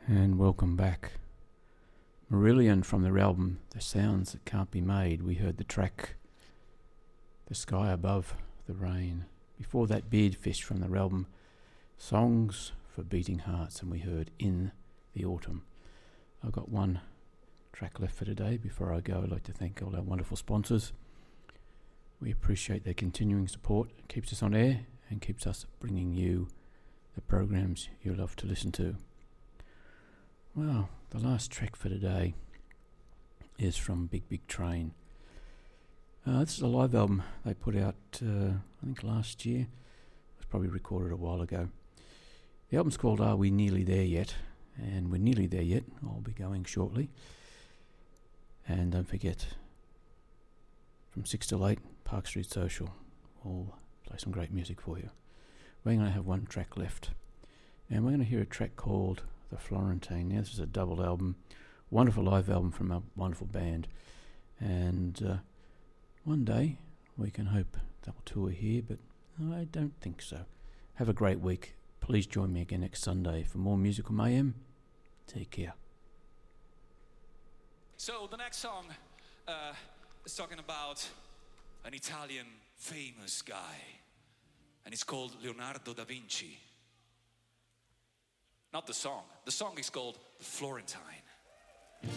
And welcome back. Marillion from their album The Sounds That Can't Be Made. We heard the track The Sky Above the Rain. Before that, Beardfish from their album Songs for Beating Hearts, and we heard In the Autumn. I've got one track left for today. Before I go, I'd like to thank all our wonderful sponsors. We appreciate their continuing support. It keeps us on air and keeps us bringing you the programs you love to listen to. Well, the last track for today is from Big Big Train. This is a live album they put out, I think last year. It was probably recorded a while ago. The album's called Are We Nearly There Yet? And we're nearly there yet. I'll be going shortly. And don't forget, from 6 till 8, Park Street Social. We'll play some great music for you. We're going to have one track left. And we're going to hear a track called The Florentine. Now, this is a double album, wonderful live album from a wonderful band, and one day we can hope they'll tour here, but I don't think so. Have a great week. Please join me again next Sunday for more Musical Mayhem. Take care. So the next song is talking about an Italian famous guy, and it's called Leonardo da Vinci. Not the song. The song is called Florentine.